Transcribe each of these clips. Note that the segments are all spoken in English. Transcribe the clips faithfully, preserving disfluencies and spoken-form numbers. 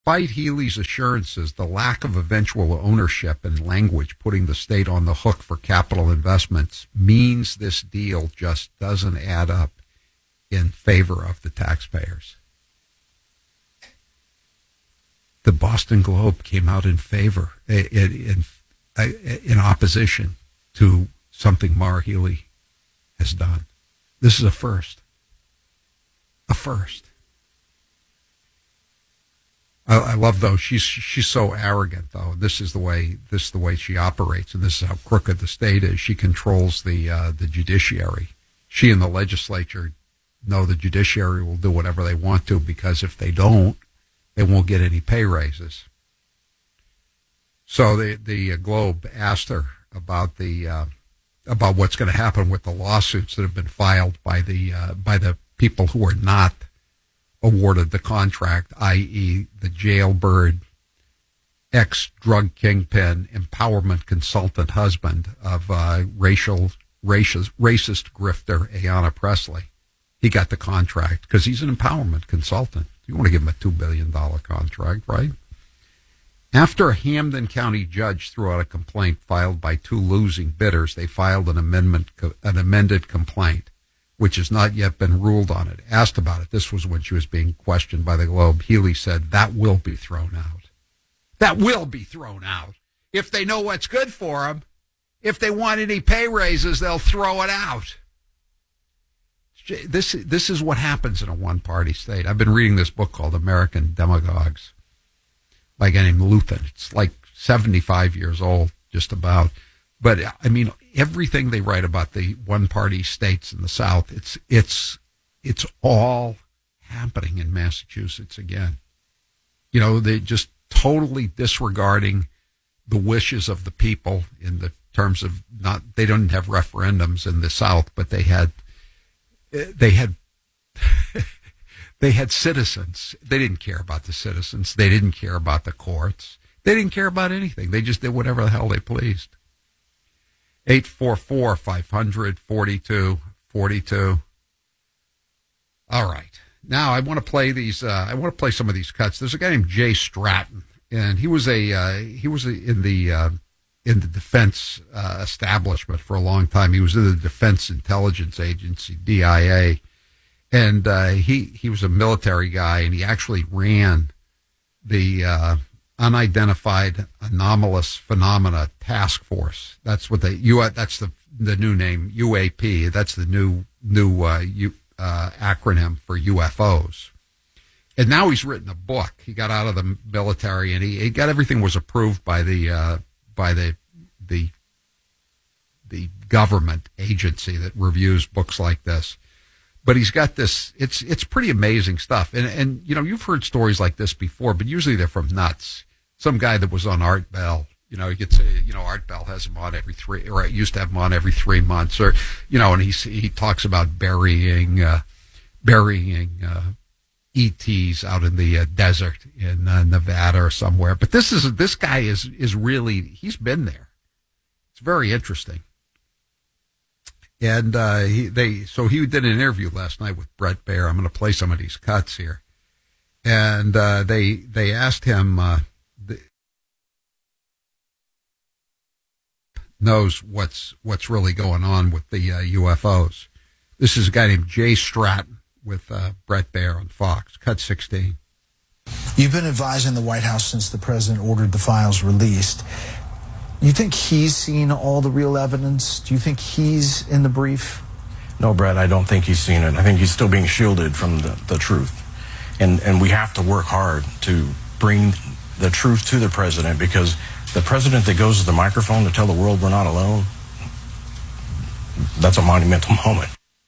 Despite Healey's assurances, the lack of eventual ownership and language putting the state on the hook for capital investments means this deal just doesn't add up in favor of the taxpayers. The Boston Globe came out in favor, in, in, in opposition to something Maura Healey has done. This is a first. A first. I, I love though she's she's so arrogant though. This is the way this is the way she operates, and this is how crooked the state is. She controls the uh, the judiciary. She and the legislature know the judiciary will do whatever they want to, because if they don't, they won't get any pay raises. So the the uh, Globe asked her about the uh, about what's going to happen with the lawsuits that have been filed by the uh, by the people who are not awarded the contract, that is the jailbird, ex-drug kingpin, empowerment consultant husband of uh, racial, racist, racist grifter Ayanna Pressley. He got the contract because he's an empowerment consultant. You want to give him a two billion dollars contract, right? After a Hampden County judge threw out a complaint filed by two losing bidders, they filed an amendment, an amended complaint, which has not yet been ruled on it. Asked about it, this was when she was being questioned by the Globe, Healey said, that will be thrown out. That will be thrown out. If they know what's good for them, if they want any pay raises, they'll throw it out. This, this is what happens in a one-party state. I've been reading this book called American Demagogues by a guy named Luthen. It's like seventy-five years old, just about. But, I mean, everything they write about the one-party states in the South, it's it's it's all happening in Massachusetts again. You know, they just totally disregarding the wishes of the people in the terms of not, they don't have referendums in the South, but they had, they had, they had citizens. They didn't care about the citizens. They didn't care about the courts. They didn't care about anything. They just did whatever the hell they pleased. eight four four, five hundred, forty-two forty-two. All right. Now I want to play these, uh, I want to play some of these cuts. There's a guy named Jay Stratton, and he was a, uh, he was a, in the, uh, in the defense, uh, establishment for a long time. He was in the Defense Intelligence Agency, D I A, and, uh, he, he was a military guy, and he actually ran the, uh, Unidentified Anomalous Phenomena Task Force. That's what they, U, that's the, the new name, U A P. That's the new, new, uh, U, uh, acronym for U F Os. And now he's written a book. He got out of the military, and he, he got, everything was approved by the, uh, by the, the, the government agency that reviews books like this. But he's got this, it's, it's pretty amazing stuff. And, and, you know, you've heard stories like this before, but usually they're from nuts. Some guy that was on Art Bell, you know, you could say, you know, Art Bell has him on every three, or used to have him on every three months, or, you know, and he he talks about burying, uh, burying, uh, E Ts out in the uh, desert in uh, Nevada or somewhere. But this is, this guy is, is really, he's been there. It's very interesting. And, uh, he, they, so he did an interview last night with Bret Baier. I'm going to play some of these cuts here. And, uh, they, they asked him, uh, knows what's what's really going on with the uh, U F Os. This is a guy named Jay Stratton with uh, Bret Baier on Fox. Cut sixteen. You've been advising the White House since the president ordered the files released. You think he's seen all the real evidence? Do you think he's in the brief? No, Brett, I don't think he's seen it. I think he's still being shielded from the, the truth. And, and we have to work hard to bring the truth to the president, because the president that goes to the microphone to tell the world we're not alone, that's a monumental moment.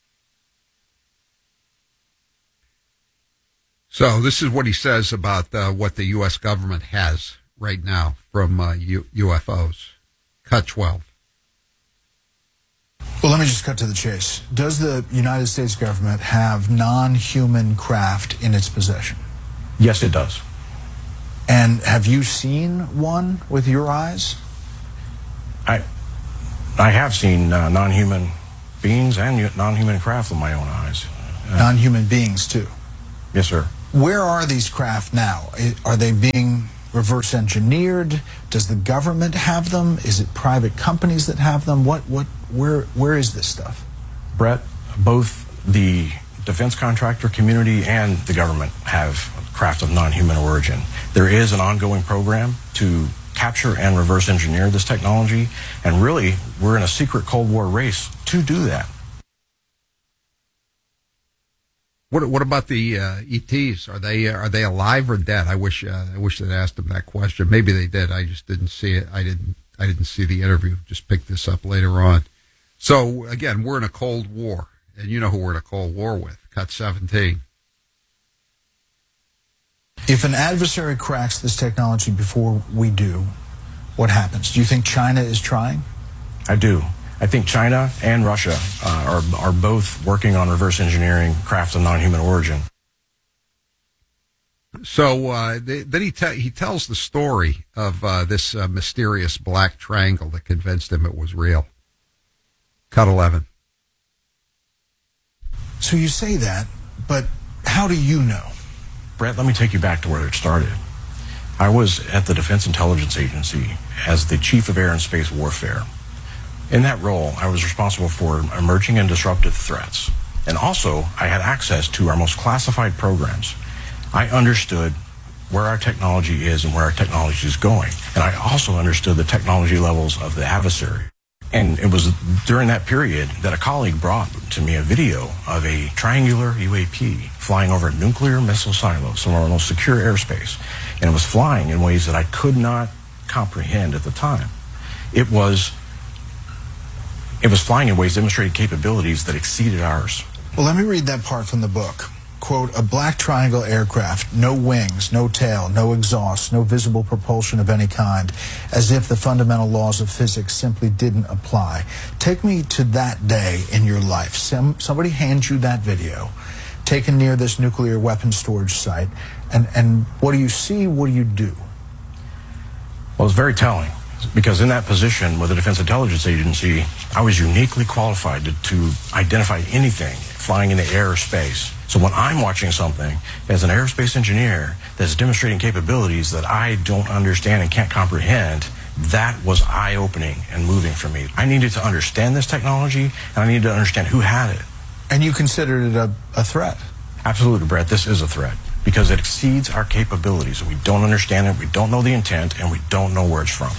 So this is what he says about uh, what the U S government has right now from uh, U- UFOs. Cut twelve. Well, let me just cut to the chase. Does the United States government have non-human craft in its possession? Yes, it does. And have you seen one with your eyes? I I have seen uh, non-human beings and non-human craft with my own eyes. Uh, non-human beings, too? Yes, sir. Where are these craft now? I- Are they being reverse engineered? Does the government have them? Is it private companies that have them? What, what, where, where is this stuff? Brett, both the defense contractor community and the government have craft of non-human origin. There is an ongoing program to capture and reverse engineer this technology, and really, we're in a secret Cold War race to do that. What what about the uh, E Ts? Are they are they alive or dead? I wish uh, I wish they'd asked them that question. Maybe they did. I just didn't see it. I didn't I didn't see the interview. Just picked this up later on. So again, we're in a Cold War, and you know who we're in a Cold War with? Cut seventeen. If an adversary cracks this technology before we do, what happens? Do you think China is trying? I do. I think China and Russia uh, are, are both working on reverse engineering craft of non-human origin. So uh, they, then he te- he tells the story of uh, this uh, mysterious black triangle that convinced him it was real. Cut eleven. So you say that, but how do you know? Brett, let me take you back to where it started. I was at the Defense Intelligence Agency as the Chief of Air and Space Warfare. In that role, I was responsible for emerging and disruptive threats. And also, I had access to our most classified programs. I understood where our technology is and where our technology is going. And I also understood the technology levels of the adversary. And it was during that period that a colleague brought to me a video of a triangular U A P flying over nuclear missile silos, some of our most secure airspace. And it was flying in ways that I could not comprehend at the time. It was, it was flying in ways demonstrating capabilities that exceeded ours. Well, let me read that part from the book. Quote, a black triangle aircraft, no wings, no tail, no exhaust, no visible propulsion of any kind, as if the fundamental laws of physics simply didn't apply. Take me to that day in your life. Some, somebody hands you that video, taken near this nuclear weapons storage site, and, and what do you see, what do you do? Well, it's very telling, because in that position with the Defense Intelligence Agency, I was uniquely qualified to, to identify anything flying in the air or space. So when I'm watching something as an aerospace engineer that's demonstrating capabilities that I don't understand and can't comprehend, that was eye-opening and moving for me. I needed to understand this technology, and I needed to understand who had it. And you considered it a, a threat? Absolutely, Brett. This is a threat because it exceeds our capabilities, and we don't understand it, we don't know the intent, and we don't know where it's from.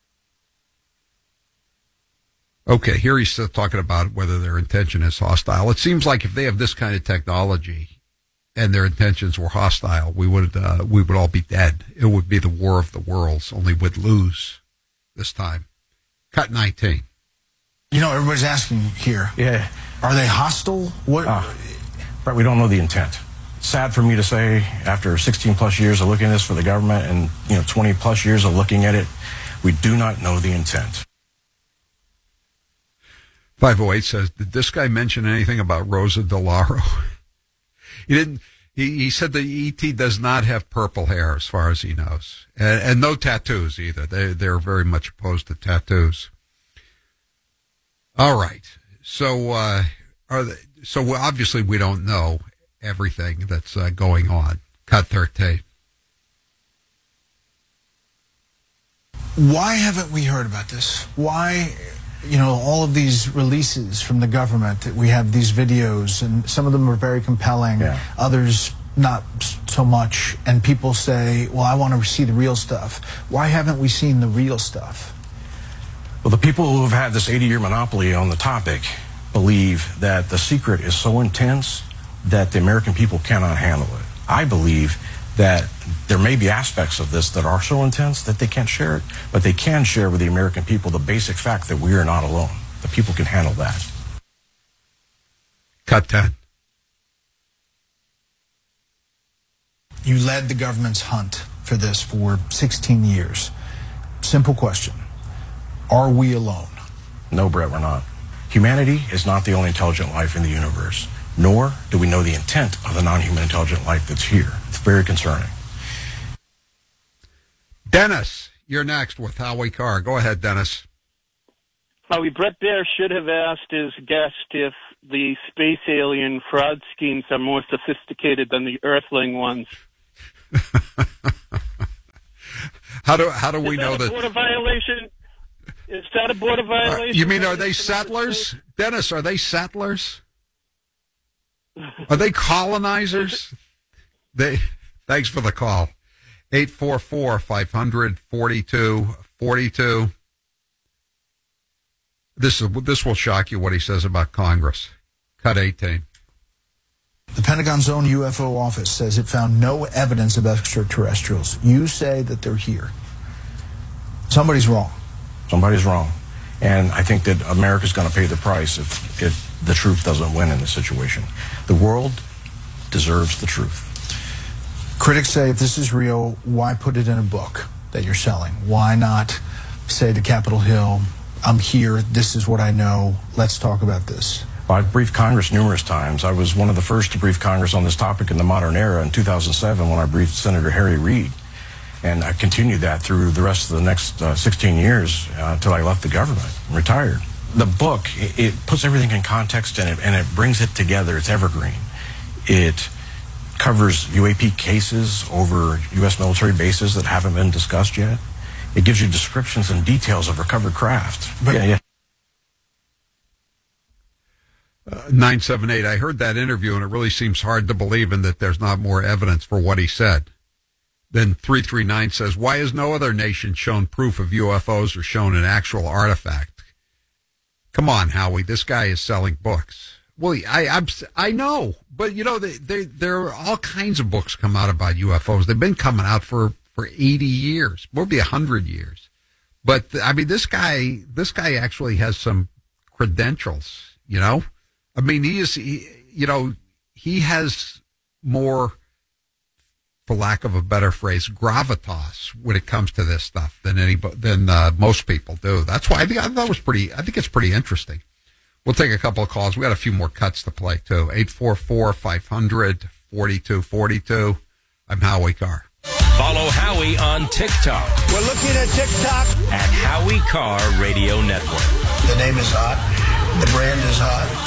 Okay, here he's still talking about whether their intention is hostile. It seems like if they have this kind of technology and their intentions were hostile, we would uh, we would all be dead. It would be the war of the worlds, only we'd lose this time. Cut nineteen. You know, everybody's asking here. Yeah. Are they hostile? What? Uh, Brett, we don't know the intent. Sad for me to say, after sixteen plus years of looking at this for the government and you know twenty plus years of looking at it, we do not know the intent. five oh eight says, did this guy mention anything about Rosa DeLauro? He didn't. He, he said the E T does not have purple hair as far as he knows. And, and no tattoos either. They, they're very much opposed to tattoos. All right. So, uh, are they, so obviously we don't know everything that's uh, going on. Cut thirteen. Why haven't we heard about this? Why, you know, all of these releases from the government, that we have these videos, and some of them are very compelling, yeah. others not so much, and people say, well, I want to see the real stuff. Why haven't we seen the real stuff? Well, the people who have had this eighty-year monopoly on the topic believe that the secret is so intense that the American people cannot handle it. I believe that there may be aspects of this that are so intense that they can't share it, but they can share with the American people the basic fact that we are not alone. The people can handle that. Cut ten. You led the government's hunt for this for sixteen years. Simple question. Are we alone? No, Brett, we're not. Humanity is not the only intelligent life in the universe, nor do we know the intent of the non-human intelligent life that's here. It's very concerning. Dennis, you're next with Howie Carr. Go ahead, Dennis. Howie, Brett Baer should have asked his guest if the space alien fraud schemes are more sophisticated than the Earthling ones. How do how do we Is know that a that? border violation? Is that a border violation? Uh, you mean are they settlers, Dennis? Are they settlers? Are they colonizers? They. Thanks for the call. eight four four, five hundred, forty-two forty-two. This is this will shock you what he says about Congress. Cut eighteen. The Pentagon's own U F O office says it found no evidence of extraterrestrials. You say that they're here. Somebody's wrong. Somebody's wrong. And I think that America's going to pay the price if, if the truth doesn't win in this situation. The world deserves the truth. Critics say if this is real, why put it in a book that you're selling? Why not say to Capitol Hill, I'm here, this is what I know, let's talk about this? Well, I've briefed Congress numerous times. I was one of the first to brief Congress on this topic in the modern era in two thousand seven when I briefed Senator Harry Reid. And I continued that through the rest of the next uh, sixteen years uh, until I left the government and retired. The book, it, it puts everything in context and it, and it brings it together. It's evergreen. It covers U A P cases over U S military bases that haven't been discussed yet. It gives you descriptions and details of recovered craft. But yeah, yeah. Uh, nine seven eight, I heard that interview, and it really seems hard to believe in that there's not more evidence for what he said. Then three three nine says, why has no other nation shown proof of U F Os or shown an actual artifact? Come on, Howie, this guy is selling books. Well, I I'm, I know, but, you know, they, they, there are all kinds of books come out about U F Os. They've been coming out for, for eighty years, maybe one hundred years. But, I mean, this guy, this guy actually has some credentials, you know? I mean, he is, he, you know, he has more, for lack of a better phrase, gravitas when it comes to this stuff than any than uh, most people do. That's why I think I thought it was pretty. I think it's pretty interesting. We'll take a couple of calls. We got a few more cuts to play too. Eight four four five hundred forty two forty two. I'm Howie Carr. Follow Howie on TikTok We're looking at TikTok. at Howie Carr Radio Network. The name is hot. The brand is hot.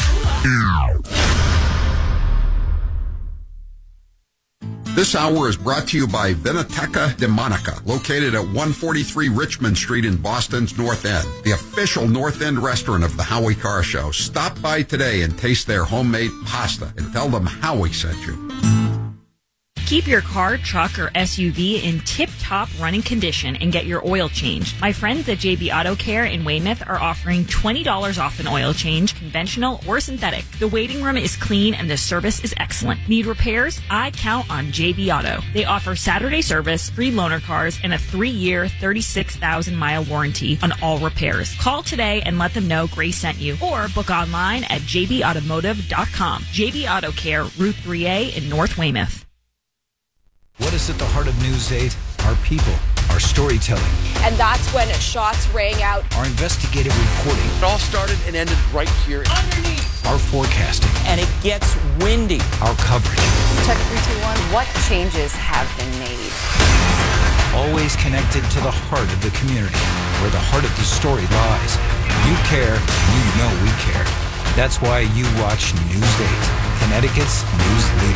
This hour is brought to you by Vinoteca de Monica, located at one forty-three Richmond Street in Boston's North End, the official North End restaurant of the Howie Carr Show. Stop by today and taste their homemade pasta and tell them Howie sent you. Keep your car, truck, or S U V in tip-top running condition and get your oil changed. My friends at J B Auto Care in Weymouth are offering twenty dollars off an oil change, conventional or synthetic. The waiting room is clean and the service is excellent. Need repairs? I count on J B Auto. They offer Saturday service, free loaner cars, and a three-year, thirty-six thousand mile warranty on all repairs. Call today and let them know Grace sent you, or book online at j b automotive dot com. J B Auto Care, Route three A in North Weymouth. What is at the heart of News eight? Our people, our storytelling. And that's when shots rang out. Our investigative reporting. It all started and ended right here. Underneath. Our forecasting. And it gets windy. Our coverage. Check three two one. What changes have been made? Always connected to the heart of the community, where the heart of the story lies. You care, and you know we care. That's why you watch News eight, Connecticut's news leader.